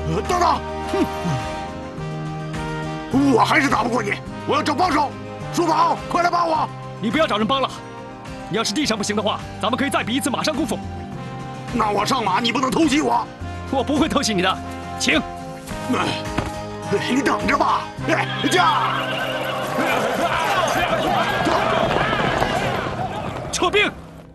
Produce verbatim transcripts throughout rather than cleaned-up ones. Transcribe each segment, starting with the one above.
等等！哼，我还是打不过你，我要找帮手。书宝，快来帮我！ 你不要找人帮了，你要是地上不行的话，咱们可以再比一次马上功夫。 那我上马，你不能偷袭我。 我不会偷袭你的，请。 你等着吧，驾！ 撤兵！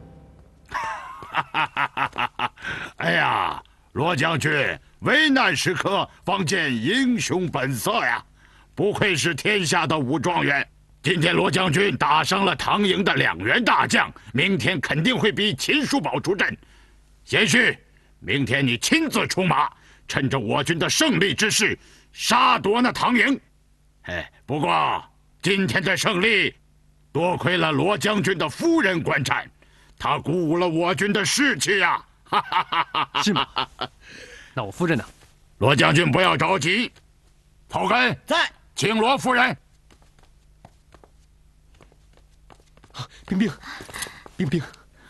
哎呀，罗将军，危难时刻方见英雄本色呀！不愧是天下的武状元。今天罗将军打伤了唐营的两员大将，明天肯定会逼秦叔宝出阵。贤婿，明天你亲自出马，趁着我军的胜利之势，杀夺那唐营。哎，不过今天的胜利，多亏了罗将军的夫人观战，他鼓舞了我军的士气呀！ 是吗？那我夫人呢？ 罗将军不要着急，草根在， 请罗夫人。 冰冰，冰冰，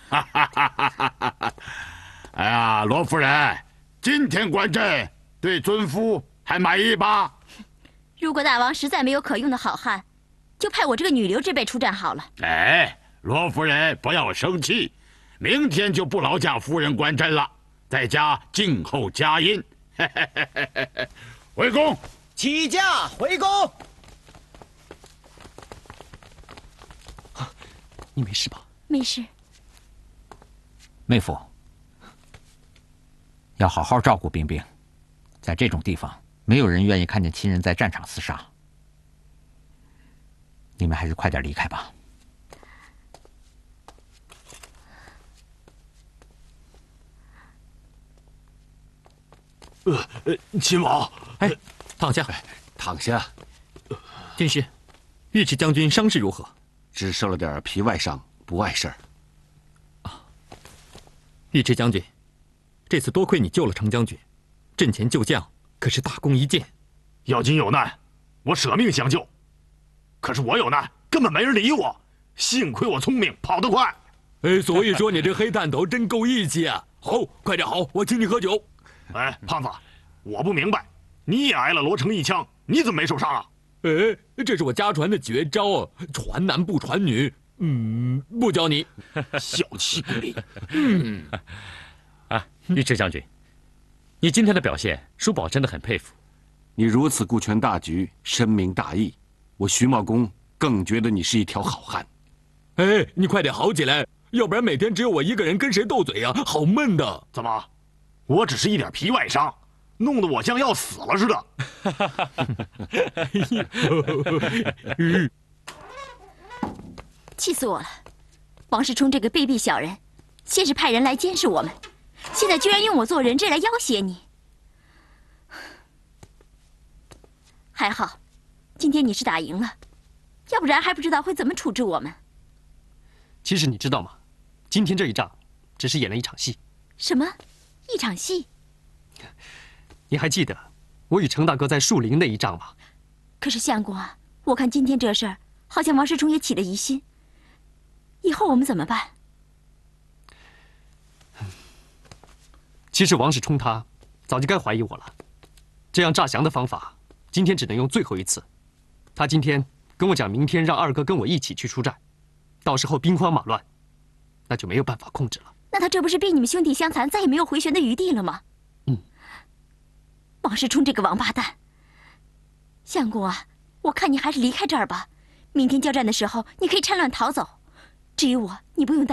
哎呀，罗夫人，今天观阵对尊夫还满意吧？ 如果大王实在没有可用的好汉，就派我这个女流这辈出战好了。 哎，罗夫人不要生气，明天就不劳驾夫人观阵了，在家静候佳音。回宫， 起驾回宫。 你没事吧？ 没事。 妹夫，要好好照顾冰冰，在这种地方，没有人愿意看见亲人在战场厮杀。你们还是快点离开吧。 呃呃，亲王， 哎，躺下， 躺下。 军师，尉迟将军伤势如何？ 只受了点皮外伤，不碍事儿。 啊，尉迟将军，这次多亏你救了程将军，阵前救将可是大功一件。 要紧有难，我舍命相救。可是我有难，根本没人理我。幸亏我聪明，跑得快。 哎，所以说你这黑蛋头真够义气啊！好，快点好，我请你喝酒。 哎，胖子，我不明白，你也挨了罗成一枪，你怎么没受伤啊？ 哎，这是我家传的绝招啊，传男不传女。嗯，不教你， 小气鬼脸。 嗯， 啊，尉迟将军，你今天的表现，叔宝真的很佩服。 你如此顾全大局，深明大义，我徐茂公更觉得你是一条好汉。 哎，你快点好起来，要不然每天只有我一个人跟谁斗嘴啊，好闷的。 怎么？我只是一点皮外伤，弄得我像要死了似的。 气死我了！王世充这个卑鄙小人，先是派人来监视我们，现在居然用我做人质来要挟你。还好，今天你是打赢了，要不然还不知道会怎么处置我们。 其实你知道吗？今天这一仗，只是演了一场戏。 什么？一场戏？ 你还记得我与程大哥在树林那一仗吗？ 可是相公啊，我看今天这事儿，好像王世充也起了疑心。以后我们怎么办？ 其实王世充他早就该怀疑我了。这样诈降的方法，今天只能用最后一次。他今天跟我讲，明天让二哥跟我一起去出战，到时候兵荒马乱，那就没有办法控制了。 那他这不是逼你们兄弟相残，再也没有回旋的余地了吗？ 嗯。 王世充这个王八蛋，相公啊，我看你还是离开这儿吧。明天交战的时候，你可以趁乱逃走。至于我，你不用担心。